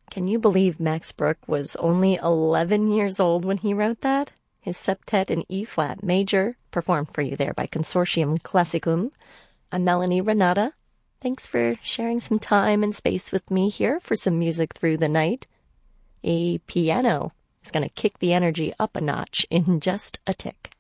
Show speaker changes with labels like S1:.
S1: Can you believe Max Bruch was only 11 years old when he wrote that? His septet in E-flat major, performed for you there by Consortium Classicum. I'm Melanie Renata. Thanks for sharing some time and space with me here for some music through the night. A piano is going to kick the energy up a notch in just a tick.